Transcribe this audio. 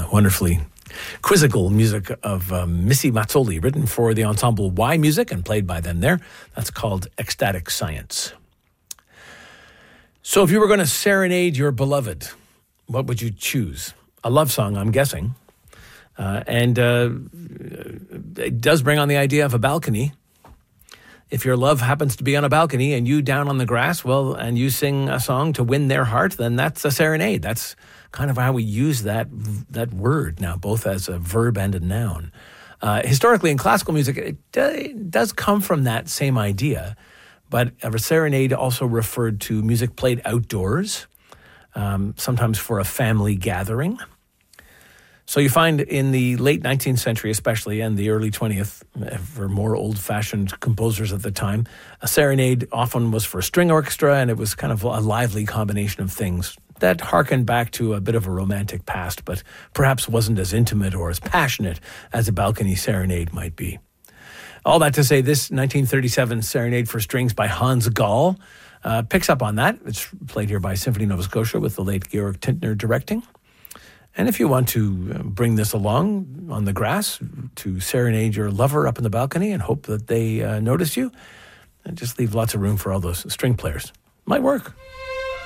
wonderfully quizzical music of Missy Mazzoli, written for the ensemble Y Music and played by them there. That's called Ecstatic Science. So if you were going to serenade your beloved, what would you choose? A love song, I'm guessing. And it does bring on the idea of a balcony. If your love happens to be on a balcony and you down on the grass, well, and you sing a song to win their heart, then that's a serenade. That's kind of how we use that word now, both as a verb and a noun. Historically, in classical music, it does come from that same idea, but a serenade also referred to music played outdoors, sometimes for a family gathering. So you find in the late 19th century especially, and the early 20th, for more old-fashioned composers at the time, a serenade often was for a string orchestra, and it was kind of a lively combination of things that harkened back to a bit of a romantic past, but perhaps wasn't as intimate or as passionate as a balcony serenade might be. All that to say, this 1937 Serenade for Strings by Hans Gall picks up on that. It's played here by Symphony Nova Scotia with the late Georg Tintner directing. And if you want to bring this along on the grass to serenade your lover up in the balcony and hope that they notice you, and just leave lots of room for all those string players. Might work.